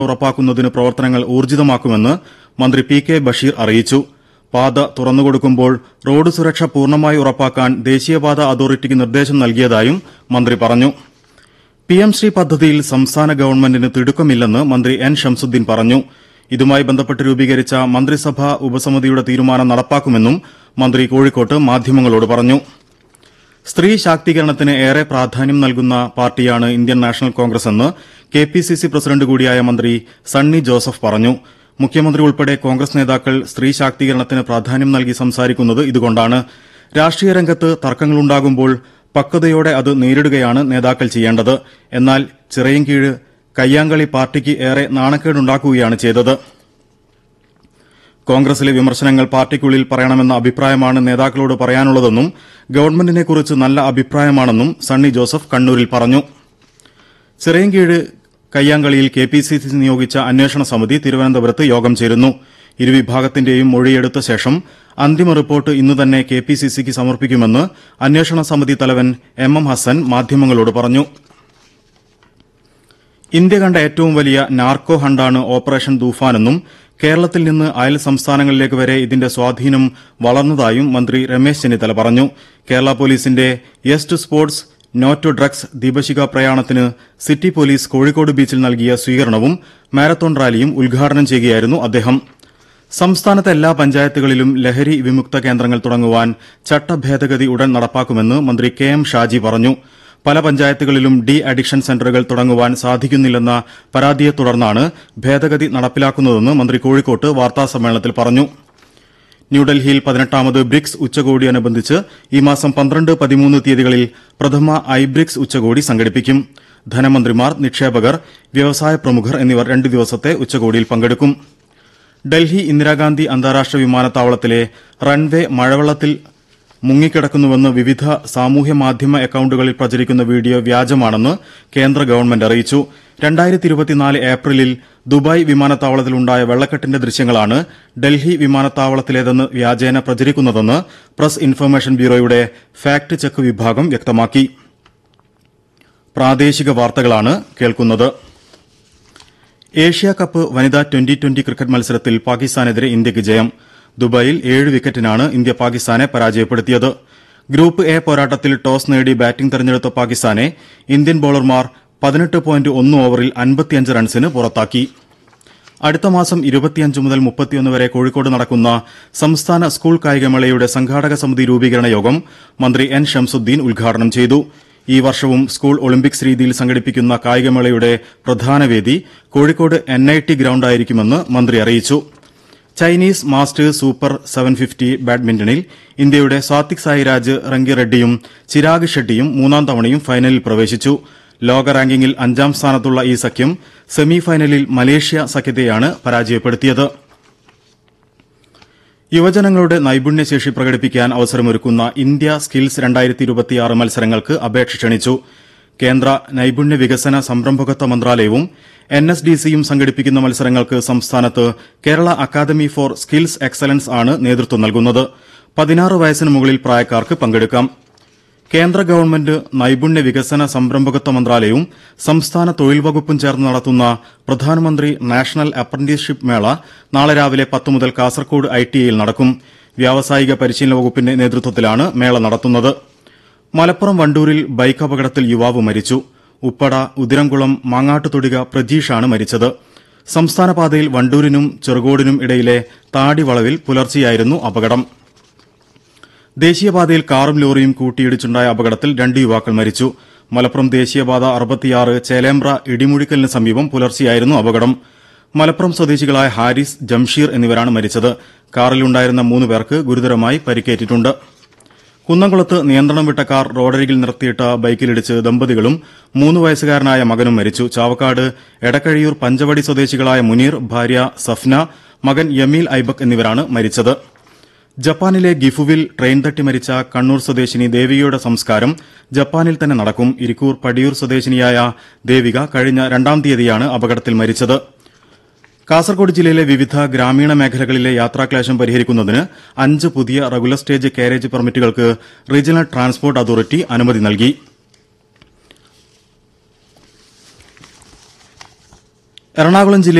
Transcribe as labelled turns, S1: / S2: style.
S1: ഉറപ്പാക്കുന്നതിന് പ്രവർത്തനങ്ങൾ ഊർജിതമാക്കുമെന്ന് മന്ത്രി പി കെ ബഷീർ അറിയിച്ചു. പാത തുറന്നുകൊടുക്കുമ്പോൾ റോഡ് സുരക്ഷ പൂർണ്ണമായി ഉറപ്പാക്കാൻ ദേശീയപാത അതോറിറ്റിക്ക് നിർദ്ദേശം നൽകിയതായും മന്ത്രി പറഞ്ഞു. പിഎം ശ്രീ പദ്ധതിയിൽ സംസ്ഥാന ഗവൺമെന്റിന് തിടുക്കമില്ലെന്ന് മന്ത്രി എൻ ഷംസുദ്ദീൻ പറഞ്ഞു. ഇതുമായി ബന്ധപ്പെട്ട് രൂപീകരിച്ച മന്ത്രിസഭാ ഉപസമിതിയുടെ തീരുമാനം നടപ്പാക്കുമെന്നും മന്ത്രി കോഴിക്കോട്ട് മാധ്യമങ്ങളോട് പറഞ്ഞു. സ്ത്രീ ശാക്തീകരണത്തിന് ഏറെ പ്രാധാന്യം നൽകുന്ന പാർട്ടിയാണ് ഇന്ത്യൻ നാഷണൽ കോൺഗ്രസ് എന്ന് കെപിസിസി പ്രസിഡന്റ് കൂടിയായ മന്ത്രി സണ്ണി ജോസഫ് പറഞ്ഞു. മുഖ്യമന്ത്രി ഉൾപ്പെടെ കോൺഗ്രസ് നേതാക്കൾ സ്ത്രീ ശാക്തീകരണത്തിന് പ്രാധാന്യം നൽകി സംസാരിക്കുന്നത് ഇതുകൊണ്ടാണ്. രാഷ്ട്രീയ രംഗത്ത് തർക്കങ്ങളുണ്ടാകുമ്പോൾ പക്വതയോടെ അത് നേരിടുകയാണ് നേതാക്കൾ ചെയ്യേണ്ടത്. എന്നാൽ ചിറയിൻകീഴ് കയ്യാങ്കളി പാർട്ടിക്ക് ഏറെ നാണക്കേടുണ്ടാക്കുകയാണ് ചെയ്തത്. കോൺഗ്രസിലെ വിമർശനങ്ങൾ പാർട്ടിക്കുള്ളിൽ പറയണമെന്ന അഭിപ്രായമാണ് നേതാക്കളോട് പറയാനുള്ളതെന്നും ഗവൺമെന്റിനെക്കുറിച്ച് നല്ല അഭിപ്രായമാണെന്നും സണ്ണി ജോസഫ് കണ്ണൂരിൽ പറഞ്ഞു. ചിറയിൻകീഴ് കയ്യാങ്കളിയിൽ കെപിസിസി നിയോഗിച്ച അന്വേഷണ സമിതി തിരുവനന്തപുരത്ത് യോഗം ചേരുന്നു. ഇരുവിഭാഗത്തിന്റെയും മൊഴിയെടുത്ത ശേഷം അന്തിമ റിപ്പോർട്ട് ഇന്ന് തന്നെ കെപിസിസിക്ക് സമർപ്പിക്കുമെന്ന് അന്വേഷണ സമിതി തലവൻ എം ഹസൻ മാധ്യമങ്ങളോട് പറഞ്ഞു. ഇന്ത്യ കണ്ട ഏറ്റവും വലിയ നാർക്കോ ഹണ്ടാണ് ഓപ്പറേഷൻ തൂഫാനെന്നും കേരളത്തിൽ നിന്ന് അയൽ സംസ്ഥാനങ്ങളിലേക്ക് വരെ ഇതിന്റെ സ്വാധീനം വളർന്നതായും മന്ത്രി രമേശ് ചെന്നിത്തല പറഞ്ഞു. കേരള പോലീസിന്റെ yes to sports no to drugs ദീപശിഖ പ്രയാണത്തിന് സിറ്റി പോലീസ് കോഴിക്കോട് ബീച്ചിൽ നൽകിയ സ്വീകരണവും മാരത്തോൺ റാലിയും ഉദ്ഘാടനം ചെയ്യുകയായിരുന്നു അദ്ദേഹം. സംസ്ഥാനത്തെ എല്ലാ പഞ്ചായത്തുകളിലും ലഹരി വിമുക്ത കേന്ദ്രങ്ങൾ തുടങ്ങുവാൻ ചട്ടഭേദഗതി ഉടൻ നടപ്പാക്കുമെന്ന് മന്ത്രി കെ എം ഷാജി പറഞ്ഞു. പല പഞ്ചായത്തുകളിലും ഡി അഡിക്ഷൻ സെന്ററുകൾ തുടങ്ങുവാൻ സാധിക്കുന്നില്ലെന്ന പരാതിയെ തുടർന്നാണ് ഭേദഗതി നടപ്പിലാക്കുന്നതെന്ന് മന്ത്രി കോഴിക്കോട്ട് വാർത്താസമ്മേളനത്തിൽ പറഞ്ഞു. ന്യൂഡൽഹിയിൽ 18ാമത് ബ്രിക്സ് ഉച്ചകോടിയോടനുബന്ധിച്ച് ഈ മാസം 12, 13 തീയതികളിൽ പ്രഥമ ഐബ്രിക്സ് ഉച്ചകോടി സംഘടിപ്പിക്കും. ധനമന്ത്രിമാർ, നിക്ഷേപകർ, വ്യവസായ പ്രമുഖർ എന്നിവർ 2 ദിവസത്തെ ഉച്ചകോടിയിൽ പങ്കെടുക്കും. ഡൽഹി ഇന്ദിരാഗാന്ധി അന്താരാഷ്ട്ര വിമാനത്താവളത്തിലെ റൺവേ മഴവെള്ളത്തിൽ മുങ്ങിക്കിടക്കുന്നുവെന്ന് വിവിധ സാമൂഹ്യ മാധ്യമ അക്കൌണ്ടുകളിൽ പ്രചരിക്കുന്ന വീഡിയോ വ്യാജമാണെന്ന് കേന്ദ്ര ഗവൺമെന്റ് അറിയിച്ചു. 2024 ഏപ്രിലിൽ ദുബായ് വിമാനത്താവളത്തിലുണ്ടായ വെള്ളക്കെട്ടിന്റെ ദൃശ്യങ്ങളാണ് ഡൽഹി വിമാനത്താവളത്തിലേതെന്ന് വ്യാജേന പ്രചരിക്കുന്നതെന്ന് പ്രസ് ഇൻഫർമേഷൻ ബ്യൂറോയുടെ ഫാക്ട് ചെക്ക് വിഭാഗം വ്യക്തമാക്കി. പ്രാദേശിക വാർത്തകളാണ് കേൾക്കുന്നത്. ഏഷ്യാകപ്പ് വനിതാ ട്വന്റി ക്രിക്കറ്റ് മത്സരത്തിൽ പാകിസ്ഥാനെതിരെ ഇന്ത്യയ്ക്ക് ജയം. ദുബായിൽ 7 വിക്കറ്റിനാണ് ഇന്ത്യ പാകിസ്ഥാനെ പരാജയപ്പെടുത്തിയത്. ഗ്രൂപ്പ് എ പോരാട്ടത്തിൽ ടോസ് നേടി ബാറ്റിംഗ് തെരഞ്ഞെടുത്ത പാകിസ്ഥാനെ ഇന്ത്യൻ ബൌളർമാർ 18.1 ഓവറിൽ 55 റൺസിന് പുറത്താക്കി. അടുത്ത മാസം 25 മുതൽ 31 വരെ കോഴിക്കോട് നടക്കുന്ന സംസ്ഥാന സ്കൂൾ കായികമേളയുടെ സംഘാടക സമിതി രൂപീകരണ യോഗം മന്ത്രി എൻ ഷംസുദ്ദീൻ ഉദ്ഘാടനം ചെയ്തു. ഈ വർഷവും സ്കൂൾ ഒളിമ്പിക്സ് രീതിയിൽ സംഘടിപ്പിക്കുന്ന കായികമേളയുടെ പ്രധാന വേദി കോഴിക്കോട് NIT ഗ്രൌണ്ടായിരിക്കുമെന്ന് മന്ത്രി അറിയിച്ചു. ചൈനീസ് മാസ്റ്റേഴ്സ് സൂപ്പർ 750 ബാഡ്മിന്റണിൽ ഇന്ത്യയുടെ സാത്വിക് സായിരാജ് റങ്കിറെഡ്ഡിയും ചിരാഗ് ഷെട്ടിയും 3ാം തവണയും ഫൈനലിൽ പ്രവേശിച്ചു. ലോക റാങ്കിങ്ങിൽ 5ാം സ്ഥാനത്തുള്ള ഈ സഖ്യം സെമി ഫൈനലിൽ മലേഷ്യ സഖ്യത്തെയാണ് പരാജയപ്പെടുത്തിയത്. യുവജനങ്ങളുടെ നൈപുണ്യശേഷി പ്രകടിപ്പിക്കാൻ അവസരമൊരുക്കുന്ന ഇന്ത്യ സ്കിൽസ് 2026 മത്സരങ്ങൾക്ക് അപേക്ഷ ക്ഷണിച്ചു. കേന്ദ്ര നൈപുണ്യ വികസന സംരംഭകത്വ മന്ത്രാലയവും NSDCയും സംഘടിപ്പിക്കുന്ന മത്സരങ്ങൾക്ക് സംസ്ഥാനത്ത് Kerala academy for skills excellence ആണ് നേതൃത്വം നൽകുന്നത്. 16 വയസ്സിന് മുകളിൽ പ്രായക്കാർക്ക് പങ്കെടുക്കാം. കേന്ദ്ര ഗവൺമെന്റ് നൈപുണ്യ വികസന സംരംഭകത്വ മന്ത്രാലയവും സംസ്ഥാന തൊഴിൽ വകുപ്പും ചേർന്ന് നടത്തുന്ന പ്രധാനമന്ത്രി നാഷണൽ അപ്രന്റീസ്ഷിപ്പ് മേള നാളെ രാവിലെ 10 മുതൽ കാസർകോട് ITIയിൽ നടക്കും. വ്യാവസായിക പരിശീലന വകുപ്പിന്റെ നേതൃത്വത്തിലാണ് മേള നടത്തുന്നത്. മലപ്പുറം വണ്ടൂരിൽ ബൈക്ക് അപകടത്തിൽ യുവാവ് മരിച്ചു. ഉപ്പട ഉദിരംകുളം മാങ്ങാട്ടുതൊടിക പ്രജീഷാണ് മരിച്ചത്. സംസ്ഥാന പാതയിൽ വണ്ടൂരിനും ചെറുകോടിനും ഇടയിലെ താടി വളവിൽ പുലർച്ചെയായിരുന്നു അപകടം. ദേശീയപാതയിൽ കാറും ലോറിയും കൂട്ടിയിടിച്ചുണ്ടായ അപകടത്തിൽ 2 യുവാക്കൾ മരിച്ചു. മലപ്പുറം ദേശീയപാത 66 ചേലേമ്പ്ര ഇടിമുഴിക്കലിന് സമീപം പുലർച്ചെയായിരുന്നു അപകടം. മലപ്പുറം സ്വദേശികളായ ഹാരിസ്, ജംഷീർ എന്നിവരാണ് മരിച്ചത്. കാറിലുണ്ടായിരുന്ന 3 പേർക്ക് ഗുരുതരമായി പരിക്കേറ്റിട്ടുണ്ട്. കുന്നംകുളത്ത് നിയന്ത്രണം വിട്ട കാർ റോഡരികിൽ നിർത്തിയിട്ട ബൈക്കിലിടിച്ച് ദമ്പതികളും 3 വയസ്സുകാരനായ മകനും മരിച്ചു. ചാവക്കാട് എടക്കഴിയൂർ പഞ്ചവടി സ്വദേശികളായ മുനീർ, ഭാര്യ സഫ്ന, മകൻ യമീൽ ഐബക് എന്നിവരാണ് മരിച്ചത്. ജപ്പാനിലെ ഗിഫുവിൽ ട്രെയിൻ തട്ടി മരിച്ച കണ്ണൂർ സ്വദേശിനി ദേവികയുടെ സംസ്കാരം ജപ്പാനിൽ തന്നെ നടക്കും. ഇരിക്കൂർ പടിയൂർ സ്വദേശിനിയായ ദേവിക കഴിഞ്ഞ 2ാം തീയതിയാണ് അപകടത്തിൽ മരിച്ചത്. കാസർകോട് ജില്ലയിലെ വിവിധ ഗ്രാമീണ മേഖലകളിലെ യാത്രാക്ലേശം പരിഹരിക്കുന്നതിന് 5 പുതിയ regular stage carriage പെർമിറ്റുകൾക്ക് regional transport authority അനുമതി നൽകി. എറണാകുളം ജില്ലയിൽ